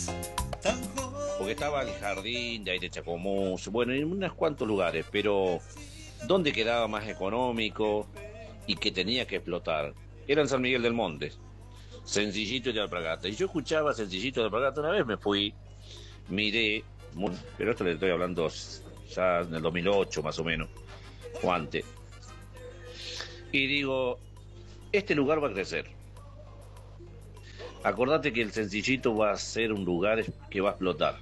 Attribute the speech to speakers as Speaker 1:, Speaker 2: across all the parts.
Speaker 1: Porque estaba el jardín de ahí de Chacomús, bueno, en unos cuantos lugares, pero ¿dónde quedaba más económico y que tenía que explotar? Era en San Miguel del Monte, Sencillito y de Alpargata. Y yo escuchaba Sencillito de Alpargata, una vez me fui, miré, pero esto le estoy hablando ya en el 2008 más o menos, o antes, y digo, este lugar va a crecer. Acordate que el Sencillito va a ser un lugar que va a explotar.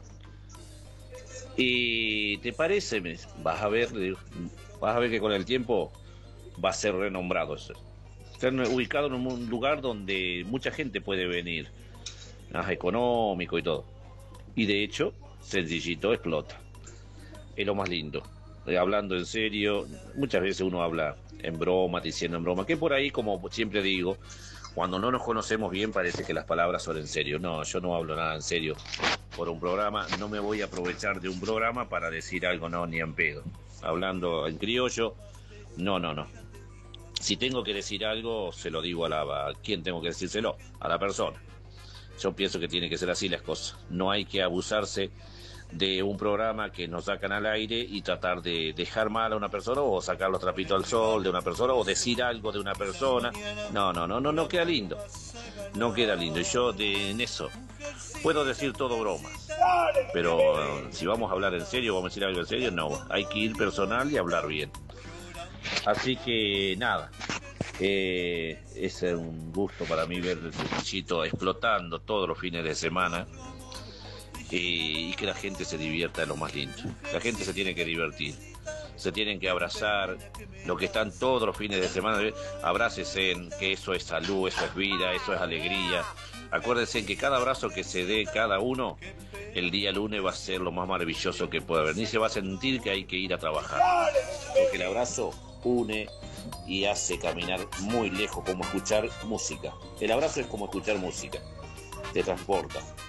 Speaker 1: Y te parece, vas a ver, vas a ver que con el tiempo va a ser renombrado. Está ubicado en un lugar donde mucha gente puede venir, más económico y todo. Y de hecho, Sencillito explota. Es lo más lindo. Hablando en serio, muchas veces uno habla en broma, diciendo en broma, que por ahí, como siempre digo, cuando no nos conocemos bien parece que las palabras son en serio. No, yo no hablo nada en serio por un programa, no me voy a aprovechar de un programa para decir algo, no, ni en pedo. Hablando en criollo, no, no, no. Si tengo que decir algo, se lo digo ¿a quién tengo que decírselo? A la persona. Yo pienso que tiene que ser así las cosas. No hay que abusarse de un programa que nos sacan al aire y tratar de dejar mal a una persona o sacar los trapitos al sol de una persona o decir algo de una persona. No, no, no, no, no queda lindo. No queda lindo. Y yo en eso puedo decir todo broma. Pero si vamos a hablar en serio, vamos a decir algo en serio, no. Hay que ir personal y hablar bien. Así que nada. Es un gusto para mí ver el Sencillito explotando todos los fines de semana y que la gente se divierta, es lo más lindo. La gente se tiene que divertir, se tienen que abrazar, lo que están todos los fines de semana, abrácese, que eso es salud, eso es vida, eso es alegría. Acuérdense que cada abrazo que se dé cada uno, el día lunes va a ser lo más maravilloso que pueda haber, ni se va a sentir que hay que ir a trabajar, porque el abrazo une y hace caminar muy lejos, como escuchar música. El abrazo es como escuchar música, te transporta.